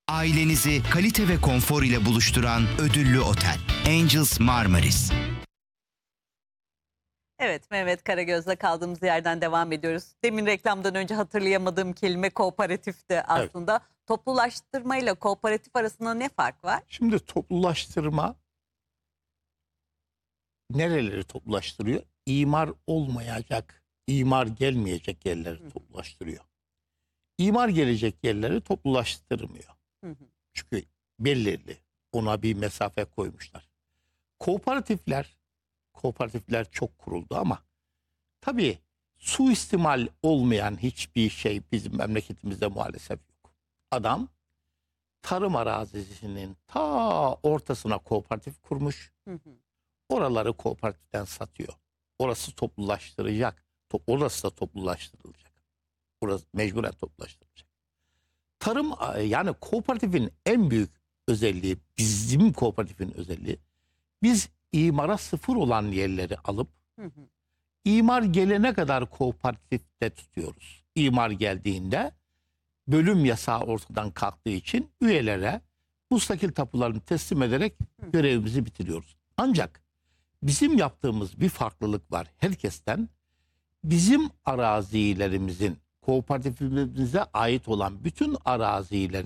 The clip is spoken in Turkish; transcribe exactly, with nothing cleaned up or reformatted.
Ailenizi kalite ve konfor ile buluşturan ödüllü otel Angels Marmaris. Evet, Mehmet Karagöz'le kaldığımız yerden devam ediyoruz. Demin reklamdan önce hatırlayamadığım kelime kooperatifti aslında. Evet. Toplulaştırma ile kooperatif arasında ne fark var? Şimdi toplulaştırma nereleri toplulaştırıyor? İmar olmayacak, imar gelmeyecek yerleri Hı. toplulaştırıyor. İmar gelecek yerleri toplulaştırmıyor. Hı hı. Çünkü belirli, ona bir mesafe koymuşlar. Kooperatifler, kooperatifler çok kuruldu ama tabii suistimal olmayan hiçbir şey bizim memleketimizde maalesef yok. Adam tarım arazisinin ta ortasına kooperatif kurmuş. Hı hı. Oraları kooperatiften satıyor. Orası toplulaştıracak. Orası da toplulaştırılacak. Orası mecburen toplulaştırılacak. Tarım, yani kooperatifin en büyük özelliği, bizim kooperatifin özelliği, biz imara sıfır olan yerleri alıp hı hı. imar gelene kadar kooperatifte tutuyoruz. İmar geldiğinde bölüm yasağı ortadan kalktığı için üyelere müstakil tapularını teslim ederek hı. görevimizi bitiriyoruz. Ancak bizim yaptığımız bir farklılık var herkesten. Bizim arazilerimizin, kooperatifimize ait olan bütün arazileri